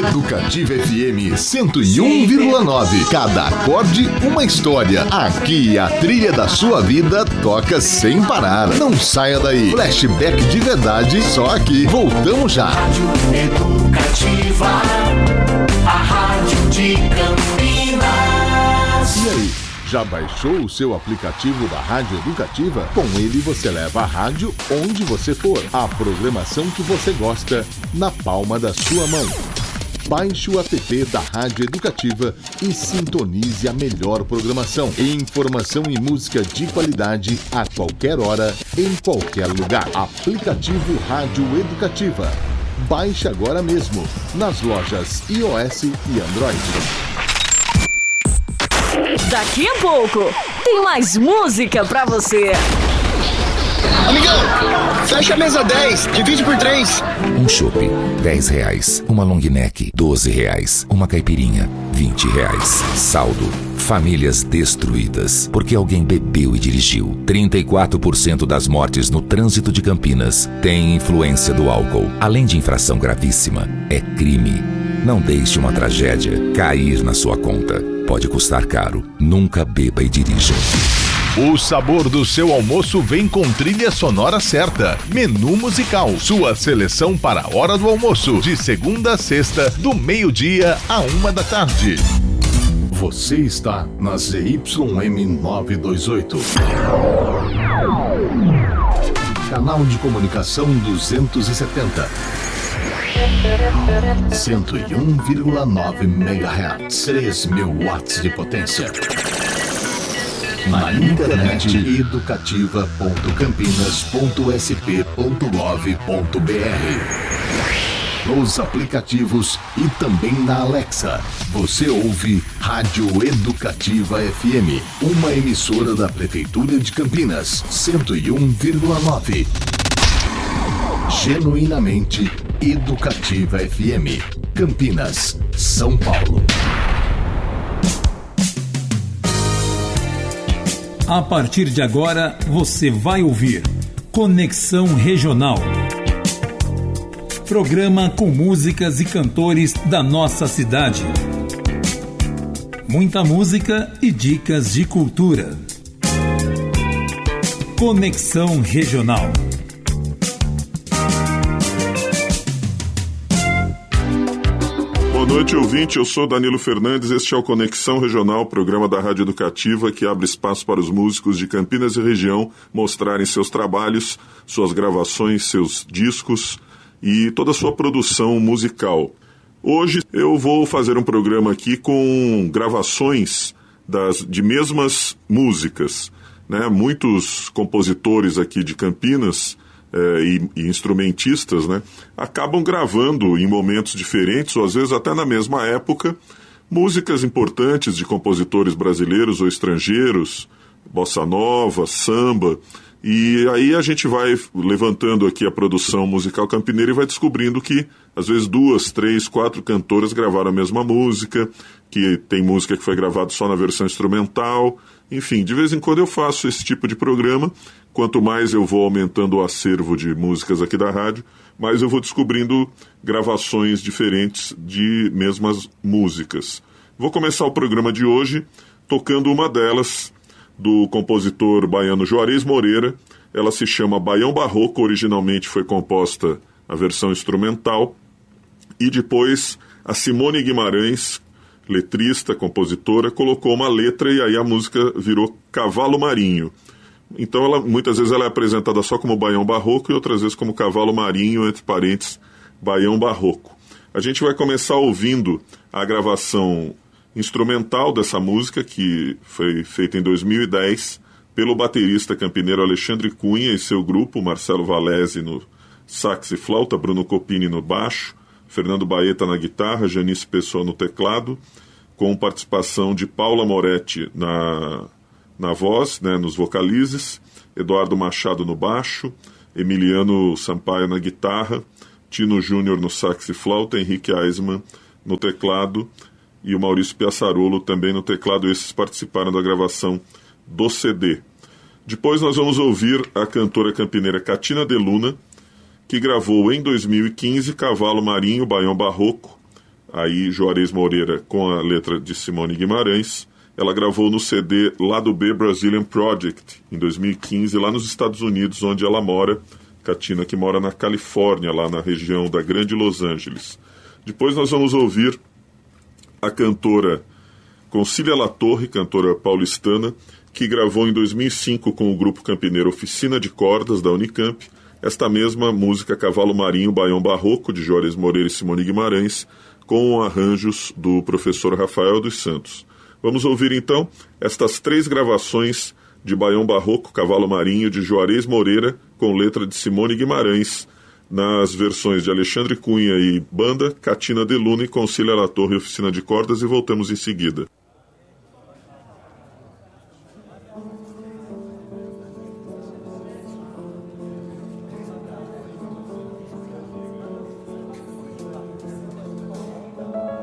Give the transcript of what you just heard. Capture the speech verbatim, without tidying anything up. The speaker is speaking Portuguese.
Educativa F M cento e um vírgula nove. Cada acorde, uma história. Aqui a trilha da sua vida toca sem parar. Não saia daí. Flashback de verdade, só aqui. Voltamos já. Rádio Educativa, a rádio de Campinas. E aí? Já baixou o seu aplicativo da Rádio Educativa? Com ele você leva a rádio onde você for. A programação que você gosta na palma da sua mão. Baixe o app da Rádio Educativa e sintonize a melhor programação. Informação e música de qualidade a qualquer hora, em qualquer lugar. Aplicativo Rádio Educativa. Baixe agora mesmo nas lojas iOS e Android. Daqui a pouco tem mais música pra você. Amigão, fecha a mesa dez, divide por três. Um chopp, dez reais. Uma long neck, doze reais. Uma caipirinha, vinte reais. Saldo, famílias destruídas, porque alguém bebeu e dirigiu. trinta e quatro por cento das mortes no trânsito de Campinas têm influência do álcool. Além de infração gravíssima, é crime. Não deixe uma tragédia cair na sua conta. Pode custar caro. Nunca beba e dirija. O sabor do seu almoço vem com trilha sonora certa. Menu musical. Sua seleção para a hora do almoço. De segunda a sexta, do meio-dia a uma da tarde. Você está na Z Y M novecentos e vinte e oito. Canal de comunicação duzentos e setenta. cento e um vírgula nove megahertz. três mil watts de potência. Na internet, educativa ponto campinas ponto s p ponto gov ponto b r. Nos aplicativos e também na Alexa. Você ouve Rádio Educativa F M, uma emissora da Prefeitura de Campinas, cento e um vírgula nove. Genuinamente Educativa F M, Campinas, São Paulo. A partir de agora, você vai ouvir Conexão Regional. Programa com músicas e cantores da nossa cidade. Muita música e dicas de cultura. Conexão Regional. Boa noite, ouvinte. Eu sou Danilo Fernandes. Este é o Conexão Regional, programa da Rádio Educativa que abre espaço para os músicos de Campinas e região mostrarem seus trabalhos, suas gravações, seus discos e toda a sua produção musical. Hoje eu vou fazer um programa aqui com gravações das, de mesmas músicas, né? Muitos compositores aqui de Campinas eh, e, e instrumentistas, né, acabam gravando em momentos diferentes, ou às vezes até na mesma época, músicas importantes de compositores brasileiros ou estrangeiros, bossa nova, samba. E aí a gente vai levantando aqui a produção musical campineira e vai descobrindo que, às vezes, duas, três, quatro cantoras gravaram a mesma música, que tem música que foi gravada só na versão instrumental. Enfim, de vez em quando eu faço esse tipo de programa. Quanto mais eu vou aumentando o acervo de músicas aqui da rádio, mais eu vou descobrindo gravações diferentes de mesmas músicas. Vou começar o programa de hoje tocando uma delas, do compositor baiano Juarez Moreira. Ela se chama Baião Barroco, originalmente foi composta a versão instrumental, e depois a Simone Guimarães, letrista, compositora, colocou uma letra e aí a música virou Cavalo Marinho. Então ela, muitas vezes ela é apresentada só como Baião Barroco e outras vezes como Cavalo Marinho, entre parênteses, Baião Barroco. A gente vai começar ouvindo a gravação instrumental dessa música, que foi feita em dois mil e dez pelo baterista campineiro Alexandre Cunha e seu grupo, Marcelo Valese no sax e flauta, Bruno Copini no baixo, Fernando Baeta na guitarra, Janice Pessoa no teclado, com participação de Paula Moretti na, na voz, né, nos vocalizes, Eduardo Machado no baixo, Emiliano Sampaio na guitarra, Tino Júnior no sax e flauta, Henrique Eisman no teclado, e o Maurício Piaçarolo também no teclado. Esses participaram da gravação do C D. Depois nós vamos ouvir a cantora campineira Catina de Luna, que gravou em dois mil e quinze Cavalo Marinho, Baião Barroco, aí Juarez Moreira com a letra de Simone Guimarães. Ela gravou no C D Lado B Brazilian Project, em dois mil e quinze, lá nos Estados Unidos, onde ela mora, Katina, que mora na Califórnia, lá na região da Grande Los Angeles. Depois nós vamos ouvir a cantora Concília Latorre, cantora paulistana, que gravou em dois mil e cinco com o grupo campineiro Oficina de Cordas, da Unicamp, esta mesma música Cavalo Marinho, Baião Barroco, de Juarez Moreira e Simone Guimarães, com arranjos do professor Rafael dos Santos. Vamos ouvir então estas três gravações de Baião Barroco, Cavalo Marinho, de Juarez Moreira, com letra de Simone Guimarães, nas versões de Alexandre Cunha e Banda, Katina De Luna e Concília Latorre e Oficina de Cordas, e voltamos em seguida.